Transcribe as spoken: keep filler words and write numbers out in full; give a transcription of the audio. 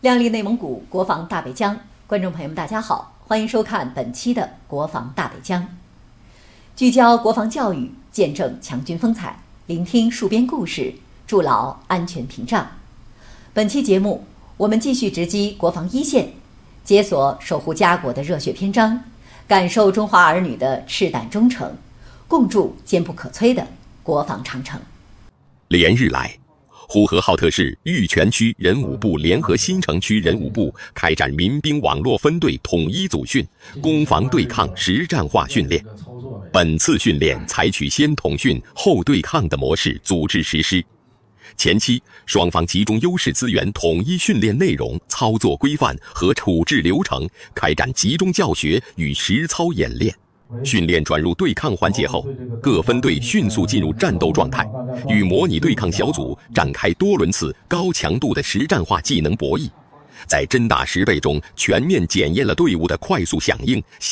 亮丽内蒙古国防大北疆，观众朋友们大家好，欢迎收看本期的国防大北疆，聚焦国防教育，见证强军风采，聆听戍边故事，筑牢安全屏障。本期节目，我们继续直击国防一线，解锁守护家国的热血篇章，感受中华儿女的赤胆忠诚，共筑坚不可摧的国防长城。 连日来，呼和浩特市玉泉区人武部联合新城区人武部开展民兵网络分队统一组训、攻防对抗实战化训练。本次训练采取先统训后对抗的模式组织实施。前期，双方集中优势资源，统一训练内容、操作规范和处置流程，开展集中教学与实操演练。训练转入对抗环节后，各分队迅速进入战斗状态，与模拟对抗小组展开多轮次高强度的实战化技能博弈，在真打实备中全面检验了队伍的快速响应、